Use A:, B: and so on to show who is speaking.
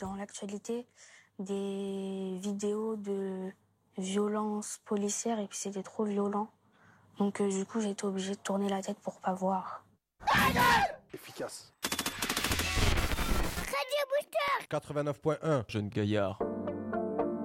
A: dans l'actualité des vidéos de violence policière et puis c'était trop violent. Donc du coup, j'ai été obligée de tourner la tête pour pas voir.
B: Efficace.
C: Radio Booster
D: 89.1,
E: Jeune gaillard.